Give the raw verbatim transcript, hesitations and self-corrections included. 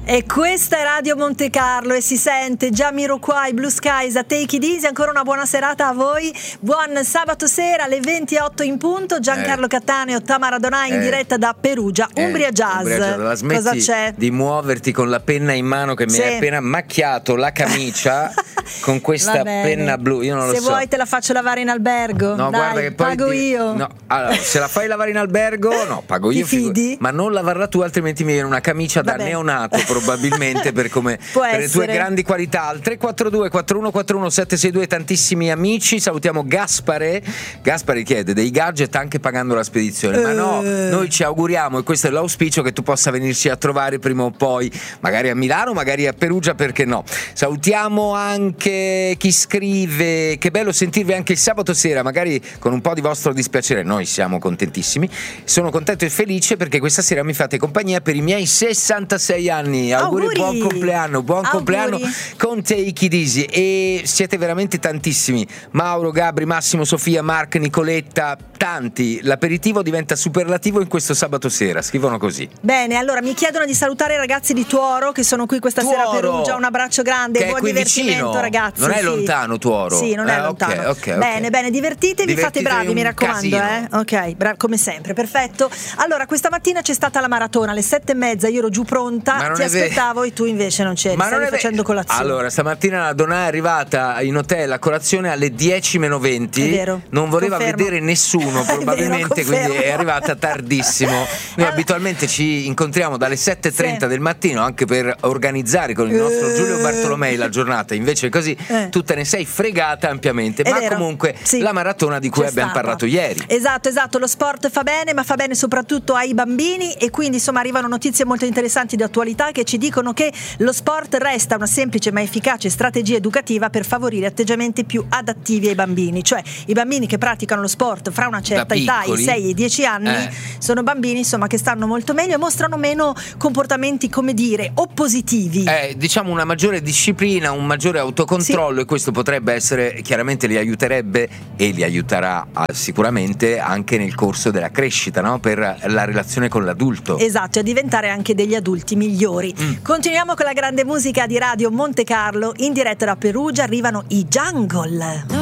E questa è Radio Monte Carlo e si sente Jamiroquai, Blue Skies a Take It Easy. Ancora una buona serata a voi. Buon sabato sera alle ventiotto in punto. Giancarlo eh. Cattaneo, Tamara Donai in eh. diretta da Perugia. eh. Umbria Jazz. Umbria Jazz. Smetti Cosa c'è? Di muoverti con la penna in mano che sì. mi hai appena macchiato la camicia con questa penna blu. Io non se lo so. Se vuoi te la faccio lavare in albergo. No, Dai, guarda che poi pago ti... io. No, allora, se la fai lavare in albergo, no, pago io. Ti fidi? Figu... Ma non lavarla tu, altrimenti mi viene una camicia da Vabbè. neonato probabilmente. Per, come, per le tue grandi qualità. Al tre quattro due quattro uno quattro uno sette sei due tantissimi amici. Salutiamo Gaspare. Gaspare chiede dei gadget anche pagando la spedizione. Ma no, noi ci auguriamo, e questo è l'auspicio, che tu possa venirci a trovare prima o poi, magari a Milano, magari a Perugia, perché no. Salutiamo anche chi scrive: che bello sentirvi anche il sabato sera, magari con un po' di vostro dispiacere. Noi siamo contentissimi. Sono contento e felice perché questa sera mi fate compagnia per i miei sessantasei anni. Auguri. Buon compleanno, buon Auguri. compleanno con Take It Easy. E siete veramente tantissimi. Mauro, Gabri, Massimo, Sofia, Mark, Nicoletta, tanti. L'aperitivo diventa superlativo in questo sabato sera. Scrivono così. Bene, allora mi chiedono di salutare i ragazzi di Tuoro che sono qui questa Tuoro, sera a Perugia. Un abbraccio grande, che buon è qui divertimento, vicino. Ragazzi. Non è sì. lontano Tuoro. Sì, non è eh, lontano. Okay, okay, bene, okay. bene, divertitevi, Divertitevi, fate bravi, mi raccomando, casino. eh. Ok, bra- come sempre, perfetto. Allora, questa mattina c'è stata la maratona alle sette e mezza, io ero giù pronta, ti aspettavo ve- e tu invece non c'eri. Ma stavi facendo ve- colazione. Allora, stamattina la Donà è arrivata in hotel a colazione alle dieci meno venti. È vero. Non voleva Confermo. vedere nessuno probabilmente, è vero, quindi è arrivata tardissimo. Noi allora... abitualmente ci incontriamo dalle sette e trenta sì. del mattino anche per organizzare con il nostro uh... Giulio Bartolomei la giornata. Invece così eh. tu te ne sei fregata ampiamente. È ma vero. comunque sì. la maratona di cui C'è abbiamo stata. parlato ieri. Esatto, esatto. Lo sport fa bene, ma fa bene soprattutto ai bambini, e quindi insomma arrivano notizie molto interessanti di attualità che ci dicono che lo sport resta una semplice ma efficace strategia educativa per favorire atteggiamenti più adattivi ai bambini. Cioè i bambini che praticano lo sport fra una certa età, i sei e i dieci anni, eh. sono bambini insomma che stanno molto meglio e mostrano meno comportamenti, come dire, oppositivi. Eh, diciamo una maggiore disciplina, un maggiore autocontrollo, sì. e questo potrebbe essere, chiaramente li aiuterebbe e li aiuterà sicuramente anche nel corso della crescita, no? Per la relazione con l'adulto. Esatto, a diventare anche degli adulti migliori. Mm. Continuiamo con la grande musica di Radio Monte Carlo. In diretta da Perugia arrivano i Jungle.